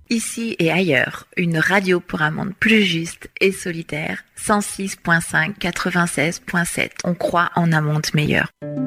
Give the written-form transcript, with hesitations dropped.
Ici et ailleurs, une radio pour un monde plus juste et solidaire. 106.5, 96.7. On croit en un monde meilleur.